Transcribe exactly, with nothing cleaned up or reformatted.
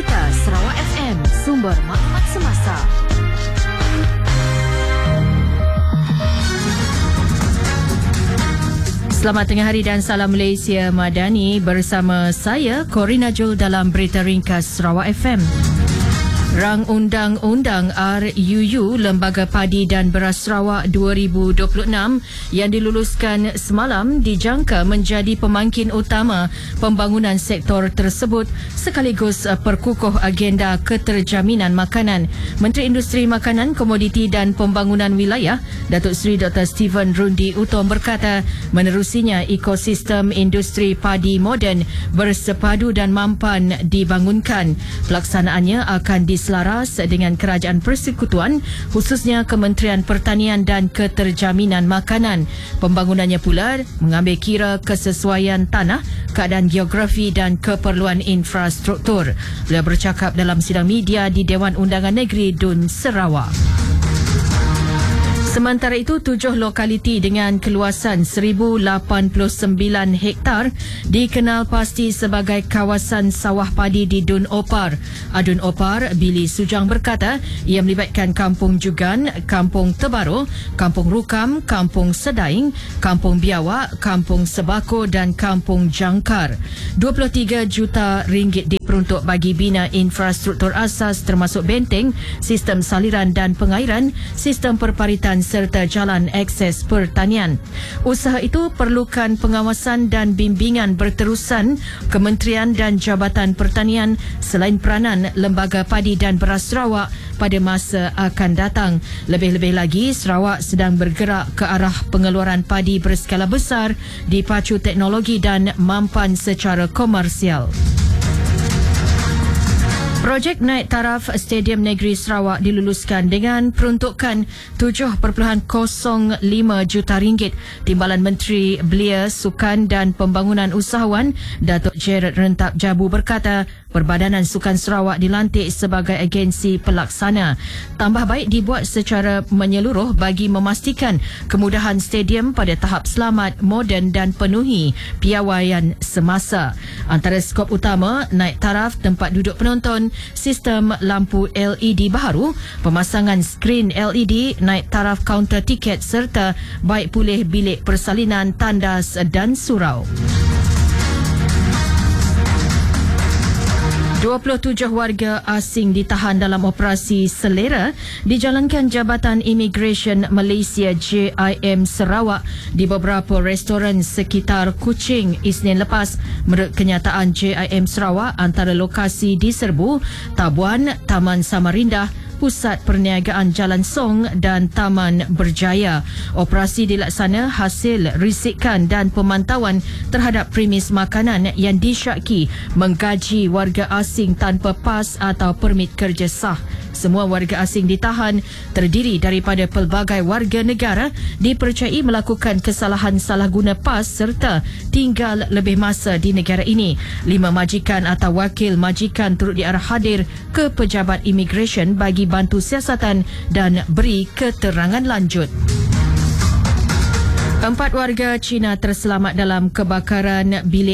Berita Sarawak F M, sumber maklumat semasa. Selamat tengah hari dan salam Malaysia Madani bersama saya Corina Jul dalam Berita Ringkas Sarawak F M. Rang Undang-Undang R U U Lembaga Padi dan Beras Sarawak dua ribu dua puluh enam yang diluluskan semalam dijangka menjadi pemangkin utama pembangunan sektor tersebut sekaligus perkukuh agenda keterjaminan makanan. Menteri Industri Makanan, Komoditi dan Pembangunan Wilayah Datuk Seri Doktor Steven Rundi Utom berkata menerusinya ekosistem industri padi moden bersepadu dan mampan dibangunkan. Pelaksanaannya akan dis selaras dengan kerajaan persekutuan khususnya Kementerian Pertanian dan Keterjaminan Makanan. Pembangunannya pula mengambil kira kesesuaian tanah, keadaan geografi dan keperluan infrastruktur. Beliau bercakap dalam sidang media di Dewan Undangan Negeri Dun Sarawak. Sementara itu, tujuh lokaliti dengan keluasan seribu lapan puluh sembilan hektar dikenal pasti sebagai kawasan sawah padi di Dun Opar. Adun Opar, Billy Sujang berkata ia melibatkan Kampung Jugan, Kampung Tebaro, Kampung Rukam, Kampung Sedaing, Kampung Biawak, Kampung Sebako dan Kampung Jangkar. dua puluh tiga juta ringgit diperuntuk bagi bina infrastruktur asas termasuk benteng, sistem saliran dan pengairan, sistem perparitan serta jalan akses pertanian. Usaha itu perlukan pengawasan dan bimbingan berterusan Kementerian dan Jabatan Pertanian selain peranan Lembaga Padi dan Beras Sarawak pada masa akan datang. Lebih-lebih lagi, Sarawak sedang bergerak ke arah pengeluaran padi berskala besar dipacu teknologi dan mampan secara komersial. Projek naik taraf Stadium Negeri Sarawak diluluskan dengan peruntukan tujuh perpuluhan kosong lima juta ringgit. Timbalan Menteri Belia, Sukan dan Pembangunan Usahawan Datuk Gerard Rentap Jabu berkata Perbadanan Sukan Sarawak dilantik sebagai agensi pelaksana. Tambah baik dibuat secara menyeluruh bagi memastikan kemudahan stadium pada tahap selamat, moden dan penuhi piawaian semasa. Antara skop utama naik taraf tempat duduk penonton, sistem lampu L E D baharu, pemasangan skrin L E D, naik taraf kaunter tiket serta baik pulih bilik persalinan, tandas dan surau. dua puluh tujuh warga asing ditahan dalam operasi selera dijalankan Jabatan Immigration Malaysia J I M Sarawak di beberapa restoran sekitar Kuching Isnin lepas. Menurut kenyataan J I M Sarawak, antara lokasi diserbu Tabuan, Taman Samarindah, Pusat Perniagaan Jalan Song dan Taman Berjaya. Operasi dilaksana hasil risikan dan pemantauan terhadap premis makanan yang disyaki menggaji warga asing tanpa pas atau permit kerja sah. Semua warga asing ditahan terdiri daripada pelbagai warga negara dipercayai melakukan kesalahan salah guna pas serta tinggal lebih masa di negara ini. Lima majikan atau wakil majikan turut diarah hadir ke pejabat imigresen bagi bantu siasatan dan beri keterangan lanjut. Empat warga Cina terselamat dalam kebakaran bilik